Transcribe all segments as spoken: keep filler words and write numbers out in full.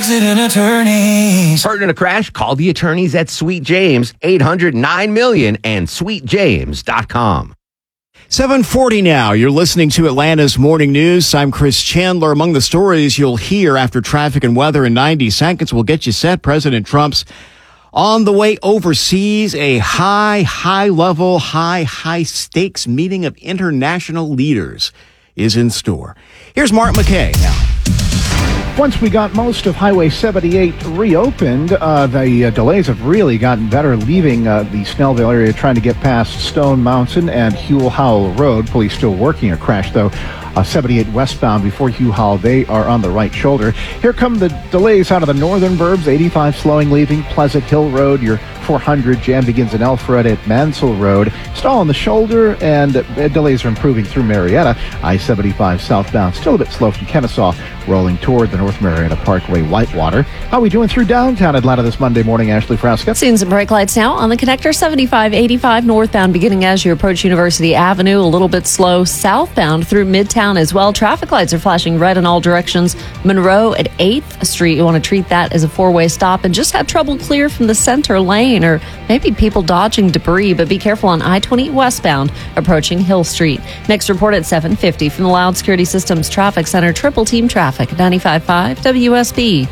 Accident attorneys. Hurt in a crash? Call the attorneys at Sweet James, eight hundred nine million and sweet james dot com. seven forty now. You're listening to Atlanta's Morning News. I'm Chris Chandler. Among the stories you'll hear after traffic and weather in ninety seconds, we'll get you set. President Trump's on the way overseas, a high, high-level, high, high-stakes meeting of international leaders is in store. Here's Mark McKay now. Once we got most of Highway seventy-eight reopened, uh, the uh, delays have really gotten better, leaving uh, the Snellville area trying to get past Stone Mountain and Hugh Howell Road. Police still working a crash, though. Uh, seventy-eight westbound before Hugh Howell, they are on the right shoulder. Here come the delays out of the northern burbs. eighty-five slowing, leaving Pleasant Hill Road. Your four hundred jam begins in Alfred at Mansell Road. Stall on the shoulder, and uh, delays are improving through Marietta. I seventy-five southbound, still a bit slow from Kennesaw, rolling toward the North Marietta Parkway, Whitewater. How are we doing through downtown Atlanta this Monday morning, Ashley Frasca? Seeing some brake lights now on the connector. seventy-five eighty-five northbound beginning as you approach University Avenue. A little bit slow southbound through Midtown as well. Traffic lights are flashing red in all directions. Monroe at eighth Street, you want to treat that as a four-way stop and just have trouble clear from the center lane, or maybe people dodging debris, but be careful on I twenty westbound approaching Hill Street. Next report at seven fifty from the Loud Security Systems Traffic Center. Triple Team Traffic, ninety-five point five W S B.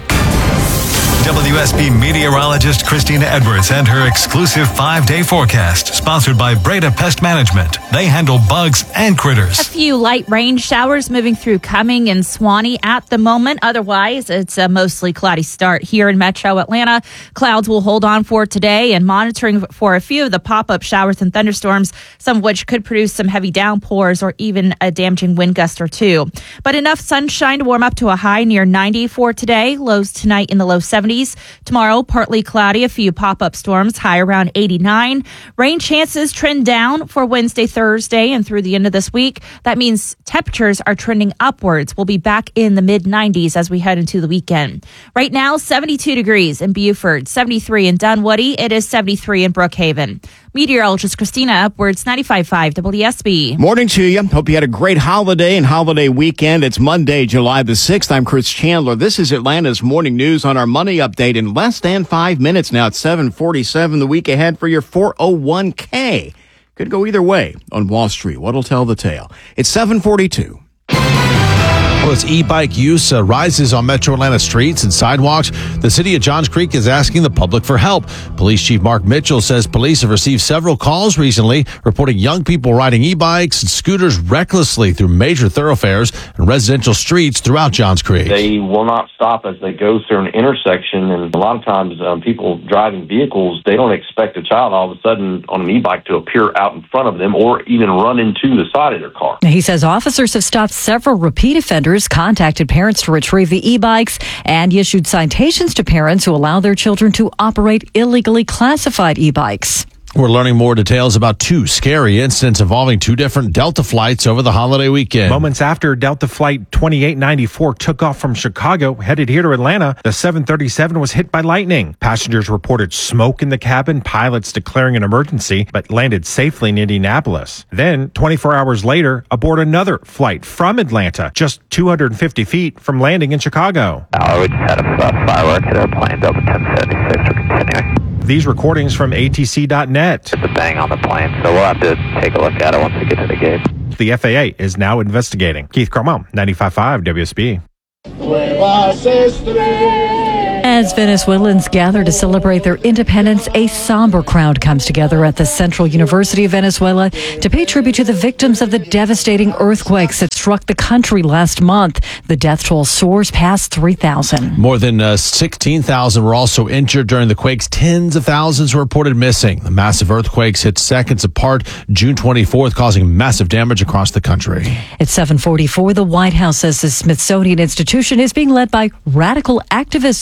W S B meteorologist Christina Edwards and her exclusive five-day forecast, sponsored by Breda Pest Management. They handle bugs and critters. A few light rain showers moving through Cumming and Swanee at the moment. Otherwise, it's a mostly cloudy start here in Metro Atlanta. Clouds will hold on for today, and monitoring for a few of the pop-up showers and thunderstorms, some of which could produce some heavy downpours or even a damaging wind gust or two. But enough sunshine to warm up to a high near ninety for today. Lows tonight in the low seventies. Tomorrow, partly cloudy, a few pop-up storms, high around eighty-nine. Rain chances trend down for Wednesday, Thursday, and through the end of this week. That means temperatures are trending upwards. We'll be back in the mid nineties as we head into the weekend. Right now, seventy-two degrees in Beaufort, seventy-three in Dunwoody. It is seventy-three in Brookhaven. Meteorologist Christina Upwards, ninety-five point five W S B. Morning to you. Hope you had a great holiday and holiday weekend. It's Monday, July the sixth. I'm Chris Chandler. This is Atlanta's Morning News on our money update in less than five minutes now. It's seven forty-seven. The week ahead for your four oh one k. Could go either way on Wall Street. What'll tell the tale? It's seven forty-two. Well, as e-bike use uh, rises on Metro Atlanta streets and sidewalks, the city of Johns Creek is asking the public for help. Police Chief Mark Mitchell says police have received several calls recently reporting young people riding e-bikes and scooters recklessly through major thoroughfares and residential streets throughout Johns Creek. They will not stop as they go through an intersection, and a lot of times um, people driving vehicles, they don't expect a child all of a sudden on an e-bike to appear out in front of them or even run into the side of their car. He says officers have stopped several repeat offenders, contacted parents to retrieve the e-bikes, and issued citations to parents who allow their children to operate illegally classified e-bikes. We're learning more details about two scary incidents involving two different Delta flights over the holiday weekend. Moments after Delta Flight twenty-eight ninety-four took off from Chicago, headed here to Atlanta, the seven thirty-seven was hit by lightning. Passengers reported smoke in the cabin, pilots declaring an emergency, but landed safely in Indianapolis. Then, twenty-four hours later, aboard another flight from Atlanta, just two hundred fifty feet from landing in Chicago. Oh, we just had a uh, firework hit our plane, Delta ten seventy-six. We're continuing. These recordings from A T C dot net. It's a bang on the plane, so we'll have to take a look at it once we get to the gate. The F A A is now investigating. Keith Carmel, ninety-five point five W S B. As Venezuelans gather to celebrate their independence, a somber crowd comes together at the Central University of Venezuela to pay tribute to the victims of the devastating earthquakes that struck the country last month. The death toll soars past three thousand. More than uh, sixteen thousand were also injured during the quakes. Tens of thousands were reported missing. The massive earthquakes hit seconds apart June twenty-fourth, causing massive damage across the country. At seven forty-four, the White House says the Smithsonian Institution is being led by radical activists intent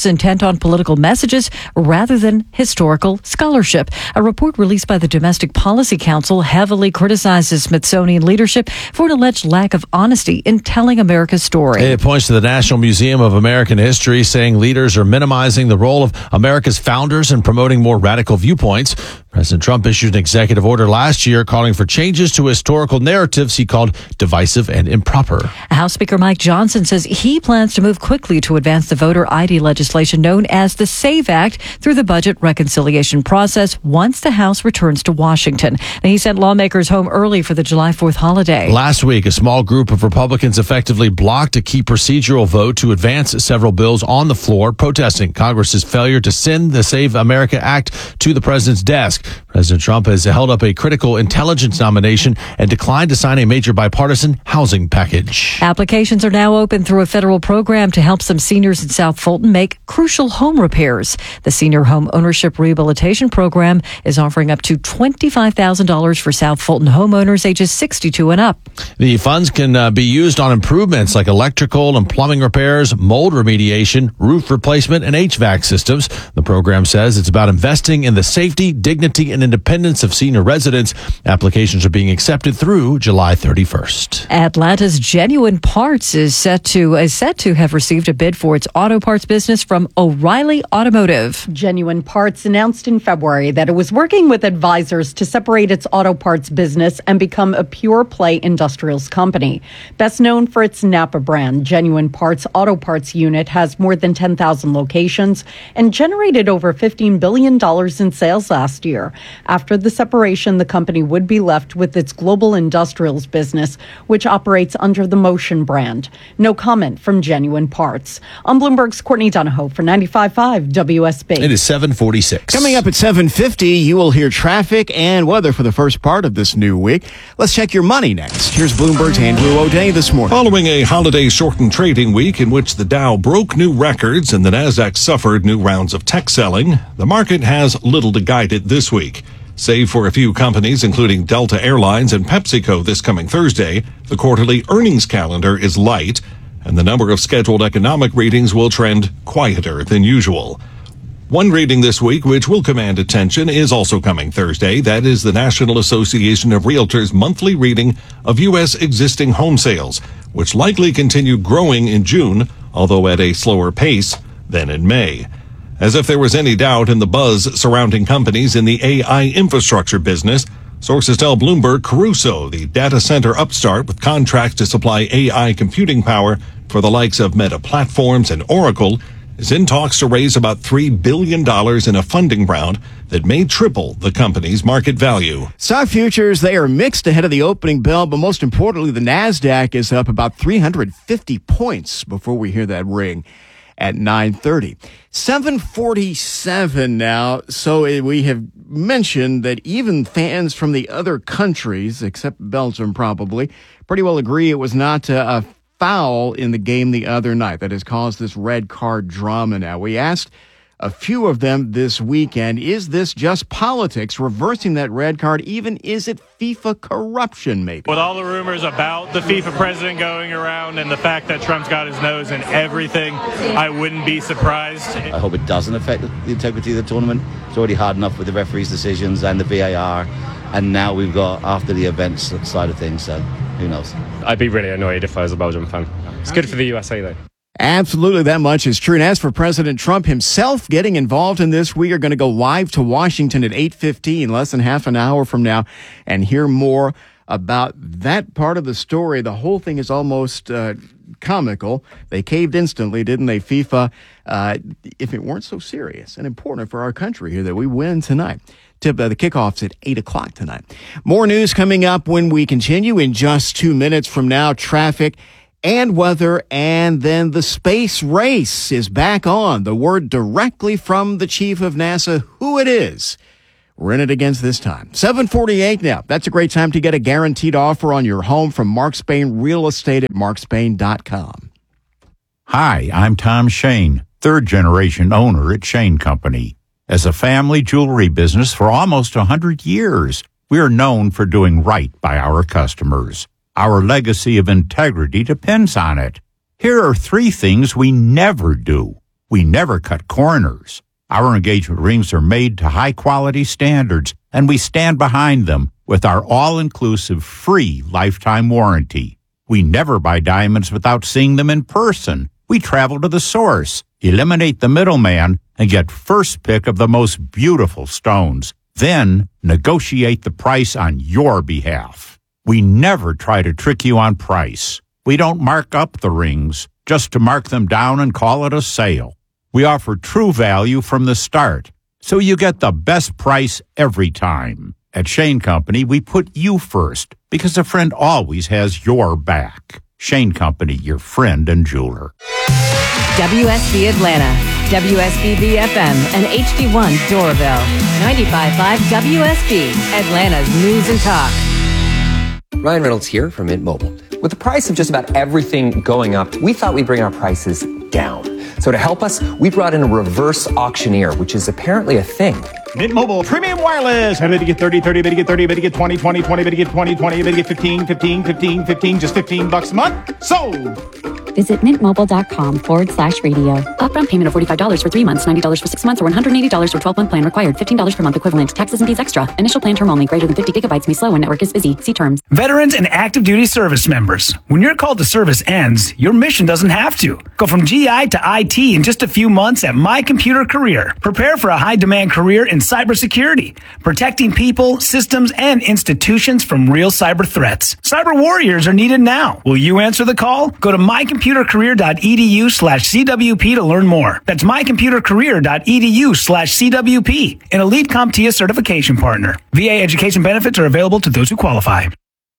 on political messages rather than historical scholarship. A report released by the Domestic Policy Council heavily criticizes Smithsonian leadership for an alleged lack of honesty in telling America's story. It points to the National Museum of American History, saying leaders are minimizing the role of America's founders and promoting more radical viewpoints. President Trump issued an executive order last year calling for changes to historical narratives he called divisive and improper. House Speaker Mike Johnson says he plans to move quickly to advance the voter I D legislation known as the SAVE Act through the budget reconciliation process once the House returns to Washington. And he sent lawmakers home early for the July fourth holiday. Last week, a small group of Republicans effectively blocked a key procedural vote to advance several bills on the floor, protesting Congress's failure to send the Save America Act to the president's desk. President Trump has held up a critical intelligence nomination and declined to sign a major bipartisan housing package. Applications are now open through a federal program to help some seniors in South Fulton make crucial home repairs. The Senior Home Ownership Rehabilitation Program is offering up to twenty-five thousand dollars for South Fulton homeowners ages sixty-two and up. The funds can uh, be used on improvements like electrical and plumbing repairs, mold remediation, roof replacement, and H V A C systems. The program says it's about investing in the safety, dignity, and independence of senior residents. Applications are being accepted through July thirty-first. Atlanta's Genuine Parts is set to is set to have received a bid for its auto parts business from O'Reilly Automotive. Genuine Parts announced in February that it was working with advisors to separate its auto parts business and become a pure-play industrials company. Best known for its Napa brand, Genuine Parts Auto Parts unit has more than ten thousand locations and generated over fifteen billion dollars in sales last year. After the separation, the company would be left with its global industrials business, which operates under the Motion brand. No comment from Genuine Parts. On Bloomberg's Courtney Donahoe for ninety-five point five W S B. It is seven forty-six. Coming up at seven fifty, you will hear traffic and weather for the first part of this new week. Let's check your money next. Here's Bloomberg's Andrew O'Day this morning. Following a holiday-shortened trading week in which the Dow broke new records and the Nasdaq suffered new rounds of tech selling, the market has little to guide it this week. Save for a few companies, including Delta Airlines and PepsiCo this coming Thursday, the quarterly earnings calendar is light, and the number of scheduled economic readings will trend quieter than usual. One reading this week which will command attention is also coming Thursday. That is the National Association of Realtors' monthly reading of U S existing home sales, which likely continue growing in June, although at a slower pace than in May. As if there was any doubt in the buzz surrounding companies in the A I infrastructure business, sources tell Bloomberg Crusoe, the data center upstart with contracts to supply A I computing power for the likes of Meta Platforms and Oracle, is in talks to raise about three billion dollars in a funding round that may triple the company's market value. Stock futures, they are mixed ahead of the opening bell, but most importantly, the Nasdaq is up about three hundred fifty points before we hear that ring at nine thirty. seven forty-seven now. So we have mentioned that even fans from the other countries, except Belgium probably, pretty well agree it was not a foul in the game the other night that has caused this red card drama now. We asked a few of them this weekend, is this just politics reversing that red card? Even is it FIFA corruption maybe? With all the rumors about the FIFA president going around and the fact that Trump's got his nose in everything, I wouldn't be surprised. I hope it doesn't affect the integrity of the tournament. It's already hard enough with the referees' decisions and the V A R, and now we've got after the events side of things, so who knows? I'd be really annoyed if I was a Belgium fan. It's good for the U S A though. Absolutely, that much is true. And as for President Trump himself getting involved in this, we are going to go live to Washington at eight fifteen, less than half an hour from now, and hear more about that part of the story. The whole thing is almost uh, comical. They caved instantly, didn't they, FIFA? Uh, if it weren't so serious and important for our country here that we win tonight. Tip, uh, the kickoff's at eight o'clock tonight. More news coming up when we continue in just two minutes from now. Traffic and weather, and then the space race is back on. The word directly from the chief of NASA, who it is. We're in it against this time. seven forty-eight now. That's a great time to get a guaranteed offer on your home from Mark Spain Real Estate at mark spain dot com. Hi, I'm Tom Shane, third-generation owner at Shane Company. As a family jewelry business for almost one hundred years, we are known for doing right by our customers. Our legacy of integrity depends on it. Here are three things we never do. We never cut corners. Our engagement rings are made to high-quality standards, and we stand behind them with our all-inclusive free lifetime warranty. We never buy diamonds without seeing them in person. We travel to the source, eliminate the middleman, and get first pick of the most beautiful stones. Then negotiate the price on your behalf. We never try to trick you on price. We don't mark up the rings just to mark them down and call it a sale. We offer true value from the start, so you get the best price every time. At Shane Company, we put you first because a friend always has your back. Shane Company, your friend and jeweler. W S B Atlanta, W S B B F M, and H D one Doraville. ninety-five point five W S B, Atlanta's news and talk. Ryan Reynolds here from Mint Mobile. With the price of just about everything going up, we thought we'd bring our prices down. So to help us, we brought in a reverse auctioneer, which is apparently a thing. Mint Mobile Premium Wireless. How to get thirty, thirty, better get thirty, better get twenty, twenty, twenty, better get twenty, twenty, better get fifteen, fifteen, fifteen, fifteen, just fifteen bucks a month. Sold! Visit mintmobile.com forward slash radio. Upfront payment of forty-five dollars for three months, ninety dollars for six months, or one hundred eighty dollars for twelve-month plan required. fifteen dollars per month equivalent. Taxes and fees extra. Initial plan term only. Greater than fifty gigabytes may slow when network is busy. See terms. Veterans and active duty service members. When your call to service ends, your mission doesn't have to. Go from G I to I T in just a few months at My Computer Career. Prepare for a high-demand career in cybersecurity, protecting people, systems, and institutions from real cyber threats. Cyber warriors are needed now. Will you answer the call? Go to mycomputercareer.edu slash CWP to learn more. That's mycomputercareer.edu slash CWP, an elite CompTIA certification partner. V A education benefits are available to those who qualify.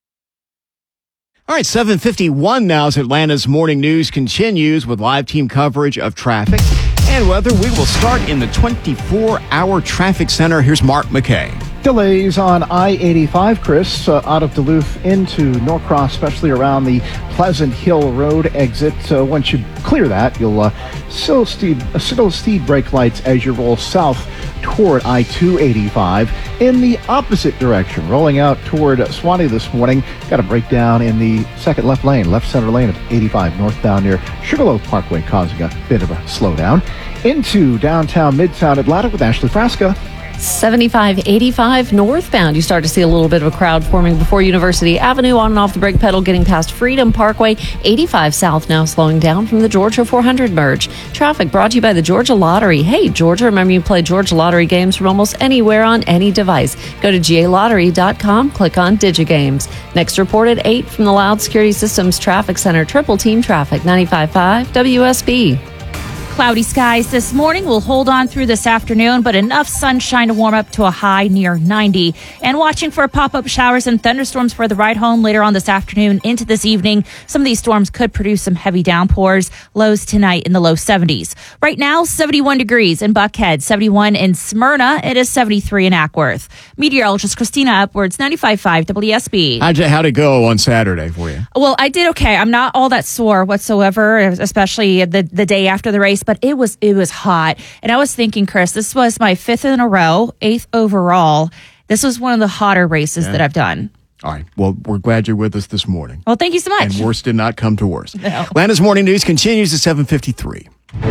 All right, seven fifty-one now as Atlanta's morning news continues with live team coverage of traffic and weather. We will start in the twenty-four hour traffic center. Here's Mark McKay. Delays on I eighty-five, Chris, uh, out of Duluth into Norcross, especially around the Pleasant Hill Road exit. Uh, once you clear that, you'll uh, still steep, uh, still steep brake lights as you roll south toward I two eighty-five. In the opposite direction, rolling out toward Swanee this morning, got a breakdown in the second left lane, left center lane of eighty-five northbound near Sugarloaf Parkway, causing a bit of a slowdown. Into downtown Midtown Atlanta with Ashley Frasca. seventy-five eighty-five northbound. You start to see a little bit of a crowd forming before University Avenue, on and off the brake pedal, getting past Freedom Parkway. eighty-five south now slowing down from the Georgia four hundred merge. Traffic brought to you by the Georgia Lottery. Hey, Georgia, remember you play Georgia Lottery games from almost anywhere on any device. Go to G A lottery dot com, click on DigiGames. Next report at eight from the Loud Security Systems Traffic Center. Triple team traffic, ninety-five point five W S B. Cloudy skies this morning will hold on through this afternoon, but enough sunshine to warm up to a high near ninety. And watching for pop-up showers and thunderstorms for the ride home later on this afternoon into this evening. Some of these storms could produce some heavy downpours. Lows tonight in the low seventies. Right now, seventy-one degrees in Buckhead, seventy-one in Smyrna. It is seventy-three in Ackworth. Meteorologist Christina Upwards, ninety-five point five W S B. How'd, you, how'd it go on Saturday for you? Well, I did okay. I'm not all that sore whatsoever, especially the, the day after the race. But it was it was hot. And I was thinking, Chris, this was my fifth in a row, eighth overall. This was one of the hotter races yeah. that I've done. All right. Well, we're glad you're with us this morning. Well, thank you so much. And worse did not come to worse. No. Atlanta's Morning News continues at seven fifty-three.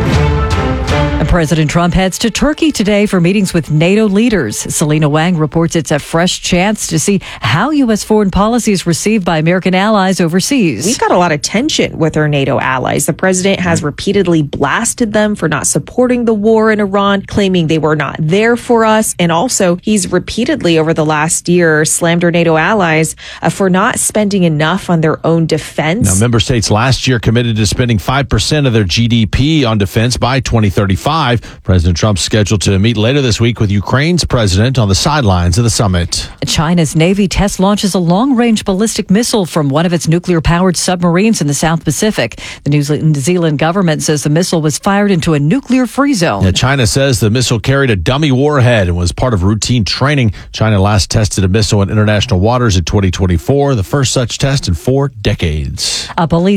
And President Trump heads to Turkey today for meetings with NATO leaders. Selena Wang reports it's a fresh chance to see how U S foreign policy is received by American allies overseas. We've got a lot of tension with our NATO allies. The president has repeatedly blasted them for not supporting the war in Iran, claiming they were not there for us. And also, he's repeatedly over the last year slammed our NATO allies uh, for not spending enough on their own defense. Now, member states last year committed to spending five percent of their G D P on defense by twenty thirty-five. President Trump's scheduled to meet later this week with Ukraine's president on the sidelines of the summit. China's Navy test launches a long-range ballistic missile from one of its nuclear-powered submarines in the South Pacific. The New Zealand government says the missile was fired into a nuclear-free zone. Now, China says the missile carried a dummy warhead and was part of routine training. China last tested a missile in international waters in twenty twenty-four, the first such test in four decades. A police